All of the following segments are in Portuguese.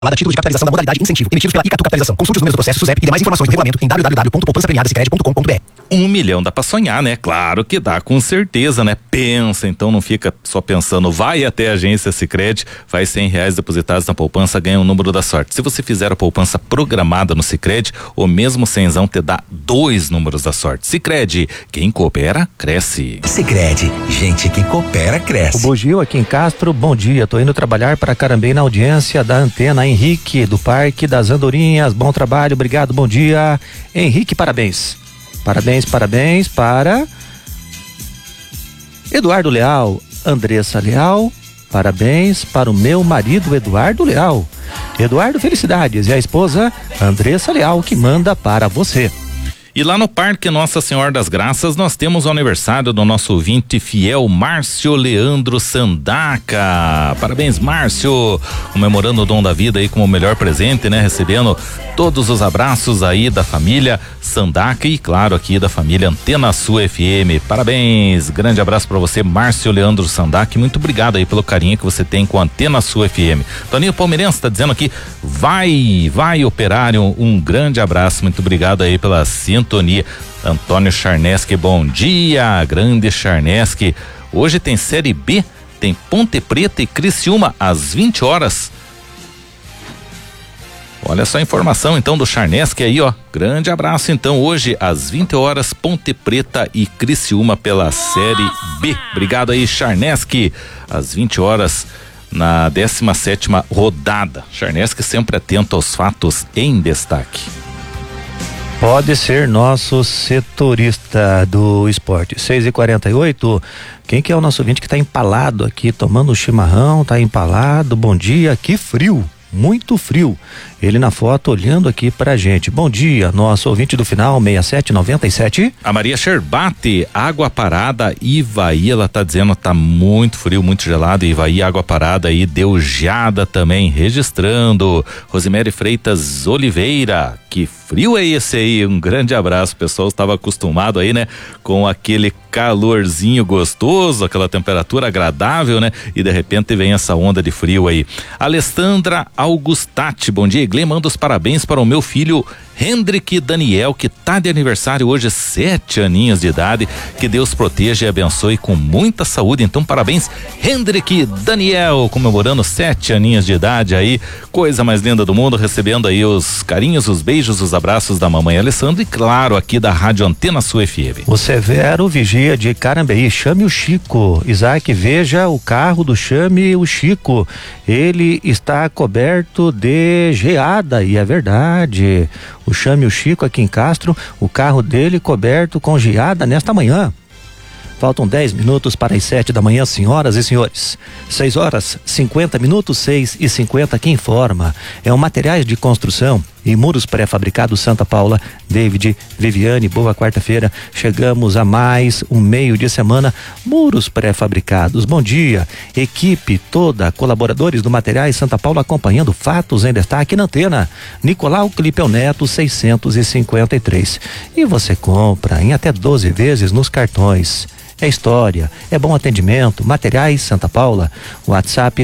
Título de capitalização da modalidade incentivo, emitidos pela Icatu Capitalização. Consulte os números do processo SUSEP e demais informações do regulamento em www.poupançapremiadasicredi.com.br. 1 milhão dá pra sonhar, né? Claro que dá, com certeza, né? Pensa, então não fica só pensando, vai até a agência Sicredi, faz R$100 depositados na poupança, ganha o número da sorte. Se você fizer a poupança programada no Sicredi, o mesmo cenzão te dá 2 números da sorte. Sicredi, quem coopera, cresce. Sicredi, gente que coopera, cresce. O Bugio aqui em Castro, bom dia, tô indo trabalhar para Carambém na audiência da Antena. Henrique, do Parque das Andorinhas, bom trabalho, obrigado, bom dia. Henrique, parabéns. Parabéns para Eduardo Leal, Andressa Leal, parabéns para o meu marido Eduardo Leal. Eduardo, felicidades, e a esposa Andressa Leal, que manda para você. E lá no Parque Nossa Senhora das Graças nós temos o aniversário do nosso ouvinte fiel Márcio Leandro Sandaca. Parabéns, Márcio, comemorando o dom da vida aí como o melhor presente, né? Recebendo todos os abraços aí da família Sandaca e claro aqui da família Antena Sul FM. Parabéns, grande abraço para você, Márcio Leandro Sandaca, e muito obrigado aí pelo carinho que você tem com a Antena Sul FM. Toninho Palmeirense tá dizendo aqui, vai Operário, um grande abraço, muito obrigado aí pela sintonia. Antônio Charneschi, bom dia, grande Charneschi. Hoje tem Série B, tem Ponte Preta e Criciúma às 20 horas. Olha só a informação então do Charneschi aí, ó. Grande abraço então, hoje às 20 horas, Ponte Preta e Criciúma pela Série B. Obrigado aí, Charneschi, às 20 horas na 17ª rodada. Charneschi sempre atento aos fatos em destaque. Pode ser nosso setorista do esporte. 6h48. Quem que é o nosso ouvinte que está empalado aqui, tomando chimarrão, tá empalado? Bom dia, que frio, muito frio. Ele na foto olhando aqui pra gente. Bom dia, nosso ouvinte do final 6797. A Maria Sherbate, Água Parada, Ivaí, ela tá dizendo tá muito frio, muito gelado. Ivaí, Água Parada aí, deu geada também, registrando. Rosemary Freitas Oliveira, que frio é esse aí? Um grande abraço, o pessoal estava acostumado aí, né? Com aquele calorzinho gostoso, aquela temperatura agradável, né? E de repente vem essa onda de frio aí. Alessandra Augustati, bom dia, Glenn, manda os parabéns para o meu filho Hendrick Daniel, que tá de aniversário hoje, 7 aninhos de idade. Que Deus proteja e abençoe com muita saúde. Então, parabéns, Hendrick Daniel, comemorando 7 aninhos de idade aí. Coisa mais linda do mundo, recebendo aí os carinhos, os beijos, os abraços da mamãe Alessandra e, claro, aqui da Rádio Antena Sul FM. O Severo Vigia de Carambeí, chame o Chico. Isaac, veja o carro do Chame o Chico. Ele está coberto de geada, e é verdade. O Chame o Chico aqui em Castro, o carro dele coberto com geada nesta manhã. Faltam 10 minutos para as 7 da manhã, senhoras e senhores. 6h50, 6h50, quem informa é o Materiais de Construção e Muros Pré-Fabricados Santa Paula. David, Viviane, boa quarta-feira. Chegamos a mais um meio de semana. Muros Pré-Fabricados, bom dia. Equipe toda, colaboradores do Materiais Santa Paula acompanhando fatos em destaque na Antena. Nicolau Clipeu Neto, 653. E você compra em até 12 vezes nos cartões. É história, é bom atendimento. Materiais Santa Paula, WhatsApp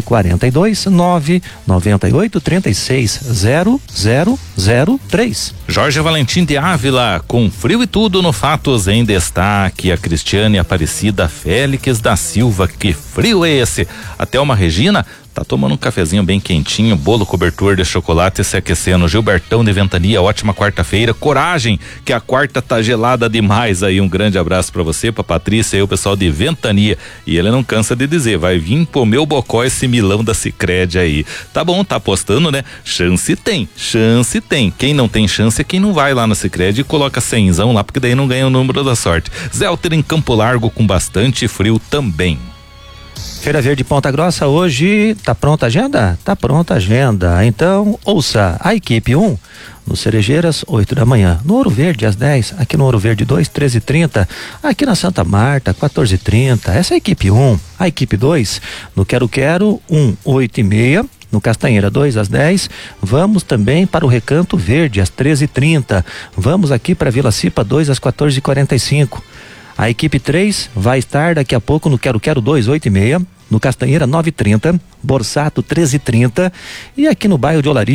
42-998-36-0003. Jorge Valentim de Ávila, com frio e tudo no Fatos em Destaque. A Cristiane Aparecida Félix da Silva, que frio é esse? A Thelma Regina tá tomando um cafezinho bem quentinho, bolo cobertor de chocolate se aquecendo. Gilbertão de Ventania, ótima quarta-feira. Coragem, que a quarta tá gelada demais aí. Um grande abraço pra você, pra Patrícia e o pessoal de Ventania. E ele não cansa de dizer, vai vir pro meu bocó esse milão da Sicredi aí. Tá bom, tá apostando, né? Chance tem. Quem não tem chance é quem não vai lá na Sicredi e coloca 100zão lá, porque daí não ganha o número da sorte. Zélter em Campo Largo com bastante frio também. Feira Verde Ponta Grossa hoje, tá pronta a agenda? Tá pronta a agenda. Então, ouça a equipe 1 no Cerejeiras, 8 da manhã. No Ouro Verde, às 10. Aqui no Ouro Verde 2, 13h30. Aqui na Santa Marta, 14h30. Essa é a equipe 1. A equipe 2, no Quero Quero, 1, 8h30. No Castanheira 2 às 10, vamos também para o Recanto Verde às 13h30, vamos aqui para Vila Cipa 2 às 14h45. A equipe 3 vai estar daqui a pouco no Quero Quero 2, 8h30, no Castanheira 9h30, Borsato 13h30 e aqui no bairro de Olaria